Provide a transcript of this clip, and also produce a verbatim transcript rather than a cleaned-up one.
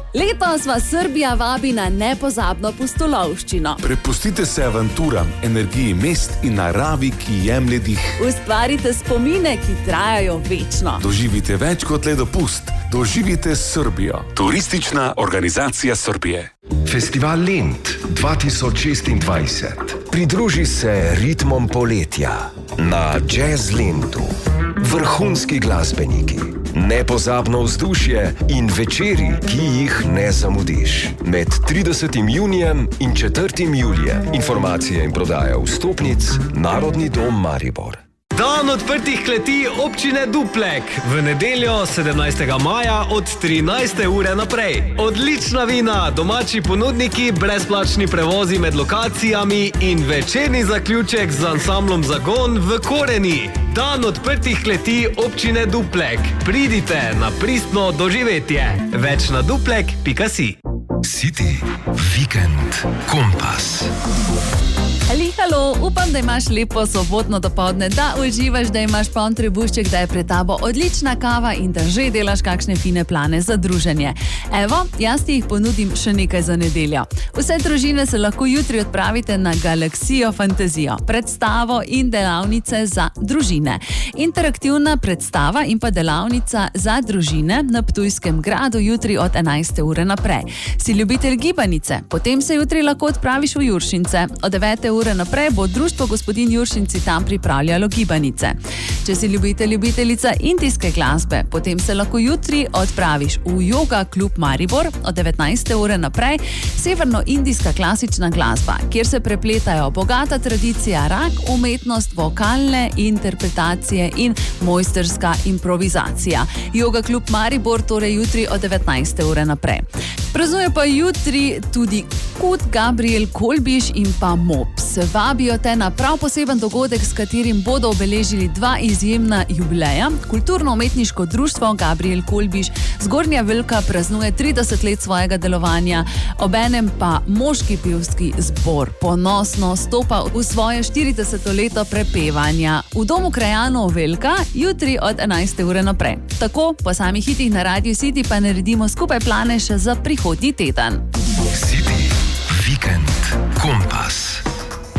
Letos vas Srbija vabi na nepozabno pustolovščino. Prepustite se avanturam, energiji mest in naravi, ki jemlje dih. Ustvarite spomine, ki trajajo večno. Doživite več kot le dopust. Doživite Srbijo. Turistična organizacija Srbije. Festival Lent dva tisoč šestindvajset. Pridruži se ritmom poletja na Jazz Lentu. Vrhunski glasbeniki, nepozabno vzdušje in večeri, ki jih ne zamudiš. Med tridesetim junijem in četrtim julijem. Informacije in prodaja vstopnic Narodni dom Maribor. Dan odprtih kleti občine Duplek. V nedeljo sedemnajstega maja od trinajste ure naprej. Odlična vina, domači ponudniki, brezplačni prevozi med lokacijami in večerni zaključek z ansamblom Zagon v Koreni. Dan odprtih kleti občine Duplek. Pridite na pristno doživetje. Več na duplek pika si. City Weekend Kompas. Hali, halo, upam, da imaš lepo sobotno dopoldne, da uživaš, da imaš poln trebušček, da je pred tabo odlična kava in da že delaš kakšne fine plane za druženje. Evo, jaz ti jih ponudim še nekaj za nedeljo. Vse družine se lahko jutri odpravite na Galaksijo Fantazijo, predstavo in delavnice za družine. Interaktivna predstava in pa delavnica za družine na Ptujskem gradu jutri od enajste ure naprej. Si ljubitelj gibanice, potem se jutri lahko odpraviš v Juršince. Od devete ure naprej bo društvo Gospodin Juršinci tam pripravljalo gibanice. Če si ljubitelj ljubiteljica indijske glasbe, potem se lahko jutri odpraviš v Yoga klub Maribor od devetnajste ure naprej, severno-indijska klasična glasba, kjer se prepletajo bogata tradicija rak, umetnost, vokalne interpretacije in mojsterska improvizacija. Yoga klub Maribor torej jutri od devetnajste ure naprej. Praznuje pa jutri tudi Kut, Gabriel Kolbiš in pa Mops. Vabijo te na prav poseben dogodek, s katerim bodo obeležili dva izjemna jubileja. Kulturno-umetniško društvo Gabriel Kolbiš Zgornja Velika praznuje trideset let svojega delovanja, obenem pa moški pevski zbor ponosno stopa v svoje štirideseto leto prepevanja v Domu krajanov Velika jutri od enajste ure naprej. Tako po samih hitih na Radiu City pa naredimo skupaj plane še za prihodnji teden. City Weekend Kompas.